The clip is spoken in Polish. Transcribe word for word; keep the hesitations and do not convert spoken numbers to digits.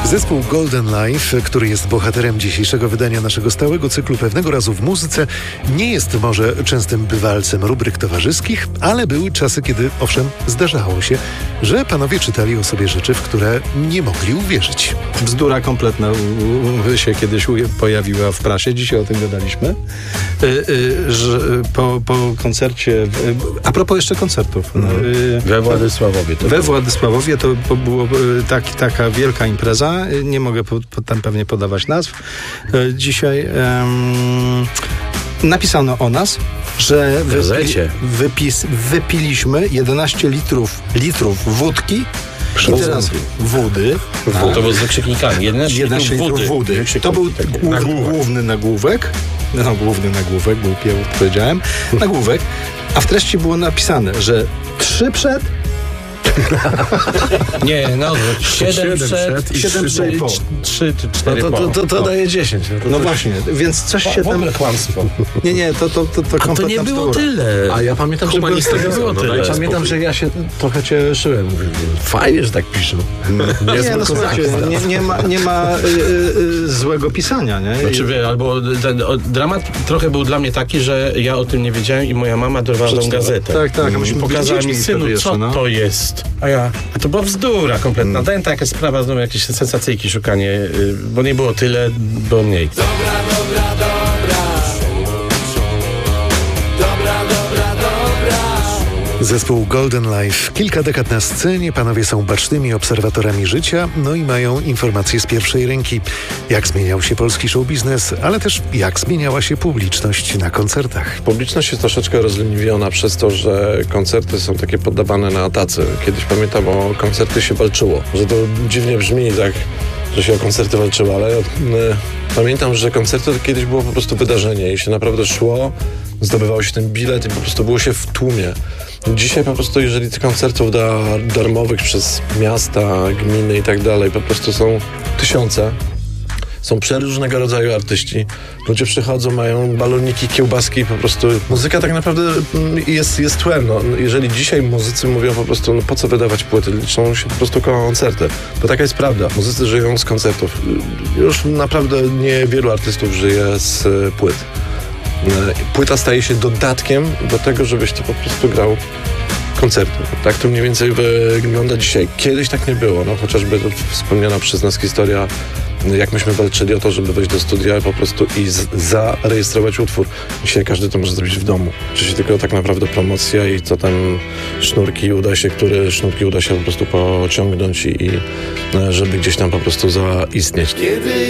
Zespół Golden Life, który jest bohaterem dzisiejszego wydania naszego stałego cyklu Pewnego razu w muzyce, nie jest może częstym bywalcem rubryk towarzyskich, ale były czasy, kiedy owszem zdarzało się, że panowie czytali o sobie rzeczy, w które nie mogli uwierzyć. Bzdura kompletna się kiedyś pojawiła w prasie, dzisiaj o tym gadaliśmy, że po, po koncercie, a propos jeszcze koncertów. Mhm. We Władysławowie. To we Władysławowie to było tak, taka wielka impreza, nie mogę po, po, tam pewnie podawać nazw. Dzisiaj um, napisano o nas, że wypi, wypis, wypiliśmy jedenaście litrów, litrów wódki i teraz wody. A, to było z wykrzyknikami. jedenaście litrów wody. wody. To był głów, nagłówek. główny nagłówek. No, główny nagłówek, głupie powiedziałem. Nagłówek. A w treści było napisane, że trzy przed Nie, no siedem przed i trzy czy cztery po. To, to, to daje dziesięć. No, to no właśnie, więc coś się tam... W ogóle kłamstwo. Nie, nie, to to to, to, A to nie było tyle. A ja pamiętam, że było z było no, tyle. Ja pamiętam, że ja się trochę cieszyłem. Mówię, fajnie, że tak piszą. Nie, nie no słuchajcie, nie, nie ma, nie ma y, y, złego pisania, nie? Znaczy, wie, albo ten o, dramat trochę był dla mnie taki, że ja o tym nie wiedziałem i moja mama dorwała tą gazetę. Tak, tak. A myśmy pokazała mi, synu, jeszcze, co no? to jest. A ja, a to była bzdura kompletna. Hmm. Daję taka sprawa, znowu jakieś sensacyjki szukanie, bo nie było tyle, było mniej. Dobra, dobra, dobra. Dobra, dobra, dobra. Zespół Golden Life. Kilka dekad na scenie, panowie są bacznymi obserwatorami życia, no i mają informacje z pierwszej ręki. Jak zmieniał się polski show biznes, ale też jak zmieniała się publiczność na koncertach. Publiczność jest troszeczkę rozleniwiona przez to, że koncerty są takie poddawane na tacy. Kiedyś pamiętam, o koncerty się walczyło. Że to dziwnie brzmi tak, że się o koncerty walczyło, ale y, pamiętam, że koncerty to kiedyś było po prostu wydarzenie i się naprawdę szło, zdobywało się ten bilet i po prostu było się w tłumie. Dzisiaj po prostu, jeżeli tych koncertów da, darmowych przez miasta, gminy i tak dalej, po prostu są tysiące. Są przeróżnego rodzaju artyści. Ludzie przychodzą, mają baloniki, kiełbaski, po prostu muzyka tak naprawdę jest, jest tłem. No, jeżeli dzisiaj muzycy mówią po prostu, no po co wydawać płyty, liczą się po prostu koncerty. Bo taka jest prawda. Muzycy żyją z koncertów. Już naprawdę niewielu artystów żyje z płyt. Płyta staje się dodatkiem do tego, żebyś ty po prostu grał koncerty. Tak to mniej więcej wygląda dzisiaj. Kiedyś tak nie było. No, chociażby wspomniana przez nas historia, jak myśmy walczyli o to, żeby wejść do studia po prostu i z- zarejestrować utwór. Dzisiaj każdy to może zrobić w domu. Czyli tylko tak naprawdę promocja i co tam sznurki uda się, które sznurki uda się po prostu pociągnąć i, i żeby gdzieś tam po prostu zaistnieć.